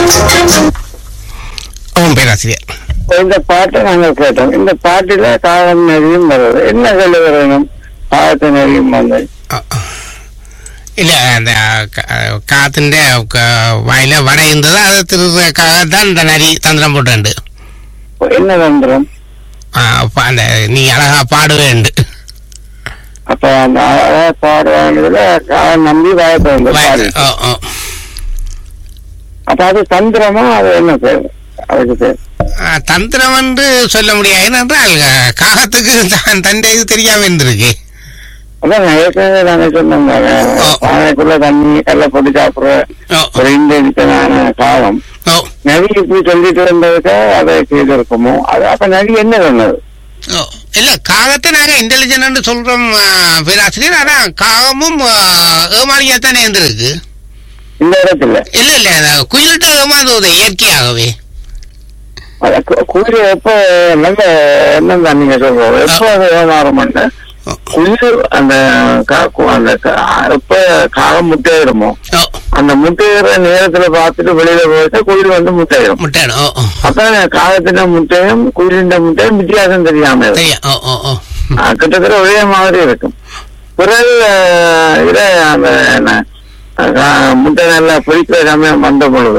ஓம் பேராசிரியர். இந்த பாட்டை நாங்கள் கேட்டோம். இந்த பாட்டில காகம் நதியும் வருது. என்ன சொல்ல வரணும்? காகத்து நதியும் வந்து இல்ல அந்த காத்துண்ட வாயில வடை இருந்தது, அதை திருதான் இந்த நரி தந்திரம் போட்டு என்ன தந்திரம்? அந்த நீ அழகா பாடுவேண்டு. அப்ப அந்த அழகா பாடுவாங்கல காகம் நம்பி வாய்ப்பு வந்து அப்ப அது தந்திரமா? அது என்ன பேர் அதுக்கு பேர்? தந்திரம் என்று சொல்ல முடியாது. ஏனென்றால் காகத்துக்கு தண்டை இது தெரியாம இருந்திருக்கு. அதான் ஏற்கனவே நாங்க சொன்னோம், பானைக்குள்ள தண்ணி எல்லாம் போட்டு சாப்பிடுற ஒரு இந்தியனான காலம் நதி இப்படி சொல்லிட்டு இருந்ததுக்கு அதை செய்திருக்குமோ? அது அப்ப நதி என்ன சொன்னது? இல்ல காகத்தை நாங்க இன்டெலிஜென்ட் சொல்றோம் பேராசிரியர். ஆனா காகமும் ஏமாளியாத்தானே இருந்திருக்கு இந்த இடத்துல. இல்ல இல்ல குயிலிட்ட ஏமாந்தது இயற்கையாகவே. குயில எப்ப நல்ல எண்ணம் தான் நீங்க சொல்றோம். எப்ப அது ஏமாறும்னு குயில் அந்த எப்ப காகம் முட்டையிடுமோ அந்த முட்டையிற நேரத்துல பார்த்துட்டு வெளியில போயிட்டு குயில் வந்து முட்டையிடும். அப்ப காகத்தின முட்டையும் குயிலின் முட்டையும் வித்தியாசம் தெரியாம கிட்டத்தட்ட ஒரே மாதிரி இருக்கும். பிறகு இத அந்த முட்டை நல்லா பொறிக்கிற சமயம் வந்த பொழுது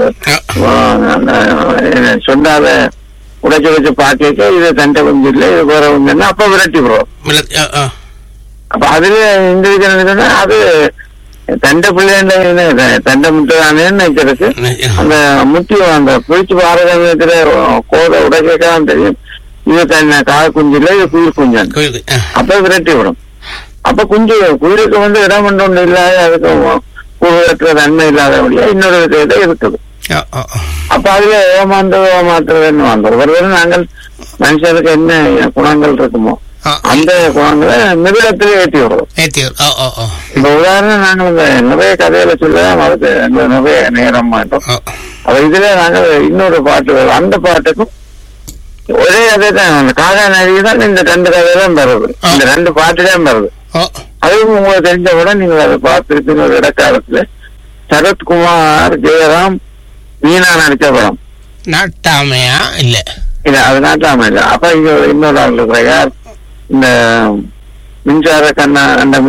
சொன்னால உடைச்சு வச்சு பாக்க இது தண்டை கொஞ்சம் இல்லை, இது வேற கொஞ்சம், அப்ப விரட்டி விடுவோம். அப்ப அதுல இந்த அது தண்டை பிள்ளைன்ற தண்டை முட்டை தானே நினைக்கிறதுக்கு அந்த முட்டி அந்த பொறிச்சு பார சமயத்துல கோதை உடைக்கலாம் தெரியும். இது தன்னை காக குஞ்சு இல்லை, இது குயில் குஞ்சான். அப்ப விரட்டி விடும். அப்ப குஞ்சு குயிலுக்கு வந்து இடம் ஒன்று இல்லாத அதுக்கு இருக்கிற தன்மை இல்லாதபடியா இன்னொரு விதத்தை இருக்குது. அப்ப அதுல ஏமாற்றுறதுன்னு வந்தோம். ஒருவேளை நாங்கள் மனுஷனுக்கு என்ன குணங்கள் இருக்குமோ அந்த குணங்களை மிருகத்திலே ஏற்றி விடுறோம். இப்ப உதாரணம் நாங்கள் நிறைய கதையில சொல்லலாம், அதுக்கு நிறைய நேரம் மாட்டோம். அப்ப இதுல நாங்கள் இன்னொரு பாட்டு, அந்த பாட்டுக்கும் ஒரே கதை தான். அந்த காகா நதி தான் இந்த 2 கதைதான் வருது, இந்த 2 பாட்டு தான் வருது. அதுவும் உங்களுக்கு தெரிஞ்ச கூட நீங்கள் அதை பார்த்துருப்பீங்க. ஒரு இடக்காலத்துல சரத்குமார், ஜெயராம், மீனா நடிச்ச படம். நாட்டாமையா? இல்ல இல்ல, அது நாட்டாமை இல்ல. அப்ப இங்க இன்னொரு ஆள் இருக்கிற யார், இந்த மின்சார கண்ணா, அந்த